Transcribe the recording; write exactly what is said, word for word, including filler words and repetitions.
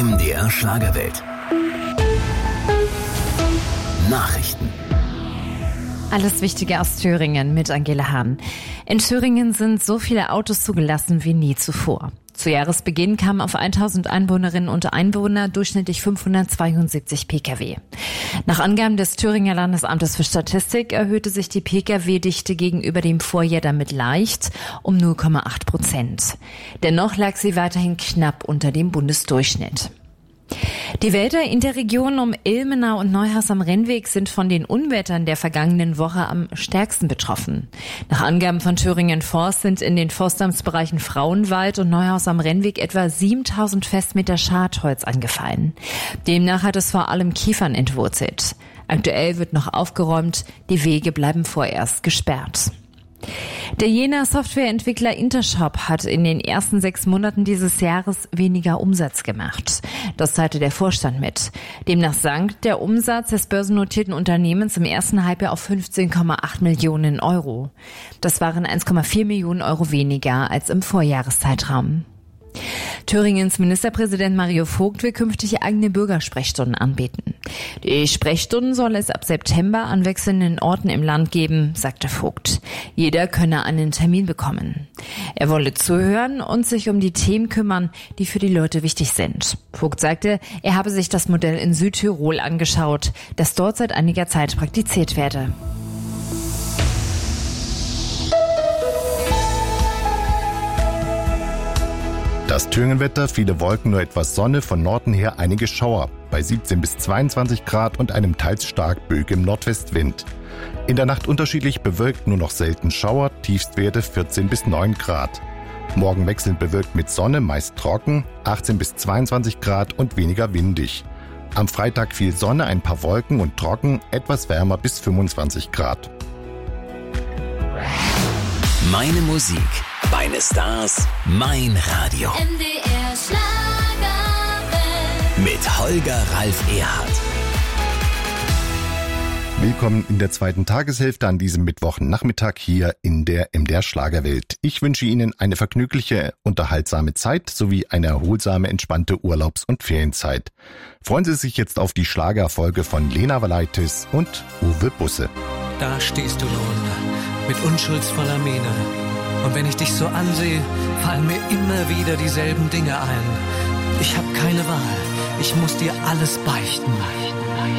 M D R Schlagerwelt. Nachrichten. Alles Wichtige aus Thüringen mit Angela Hahn. In Thüringen sind so viele Autos zugelassen wie nie zuvor. Zu Jahresbeginn kamen auf tausend Einwohnerinnen und Einwohner durchschnittlich fünfhundertzweiundsiebzig Pkw. Nach Angaben des Thüringer Landesamtes für Statistik erhöhte sich die Pkw-Dichte gegenüber dem Vorjahr damit leicht um null Komma acht Prozent. Dennoch lag sie weiterhin knapp unter dem Bundesdurchschnitt. Die Wälder in der Region um Ilmenau und Neuhaus am Rennweg sind von den Unwettern der vergangenen Woche am stärksten betroffen. Nach Angaben von Thüringen Forst sind in den Forstamtsbereichen Frauenwald und Neuhaus am Rennweg etwa siebentausend Festmeter Schadholz angefallen. Demnach hat es vor allem Kiefern entwurzelt. Aktuell wird noch aufgeräumt, die Wege bleiben vorerst gesperrt. Der Jenaer Softwareentwickler Intershop hat in den ersten sechs Monaten dieses Jahres weniger Umsatz gemacht. Das teilte der Vorstand mit. Demnach sank der Umsatz des börsennotierten Unternehmens im ersten Halbjahr auf fünfzehn Komma acht Millionen Euro. Das waren eins Komma vier Millionen Euro weniger als im Vorjahreszeitraum. Thüringens Ministerpräsident Mario Vogt will künftig eigene Bürgersprechstunden anbieten. Die Sprechstunden soll es ab September an wechselnden Orten im Land geben, sagte Vogt. Jeder könne einen Termin bekommen. Er wolle zuhören und sich um die Themen kümmern, die für die Leute wichtig sind. Vogt sagte, er habe sich das Modell in Südtirol angeschaut, das dort seit einiger Zeit praktiziert werde. Das Thüringenwetter, viele Wolken, nur etwas Sonne, von Norden her einige Schauer, bei siebzehn bis zweiundzwanzig Grad und einem teils stark böigem Nordwestwind. In der Nacht unterschiedlich bewölkt, nur noch selten Schauer, Tiefstwerte vierzehn bis neun Grad. Morgen wechselnd bewölkt mit Sonne, meist trocken, achtzehn bis zweiundzwanzig Grad und weniger windig. Am Freitag viel Sonne, ein paar Wolken und trocken, etwas wärmer bis fünfundzwanzig Grad. Meine Musik, meine Stars, mein Radio. M D R Schlagerwelt. Mit Holger Ralf Erhardt. Willkommen in der zweiten Tageshälfte an diesem Mittwochnachmittag hier in der M D R Schlagerwelt. Ich wünsche Ihnen eine vergnügliche, unterhaltsame Zeit sowie eine erholsame, entspannte Urlaubs- und Ferienzeit. Freuen Sie sich jetzt auf die Schlagerfolge von Lena Valaitis und Uwe Busse. Da stehst du nun, mit unschuldsvoller Miene. Und wenn ich dich so ansehe, fallen mir immer wieder dieselben Dinge ein. Ich hab keine Wahl, ich muss dir alles beichten.